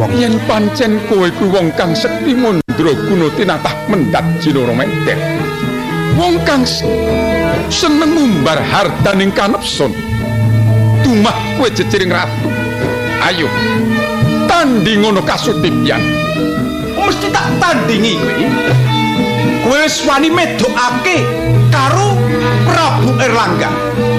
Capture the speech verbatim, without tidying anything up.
yen pancen kowe kuwi wong kang sekti mandraguna tinatah mendhat jinara menter. Wong kang seneng ngumbar hartaning kanepson. Dumah kowe jejering ratu. Ayo, tanding ngono kasutipyan. Mesti tak tandingi kowe. Kowe wis wani medhokake karo Prabu Erlangga.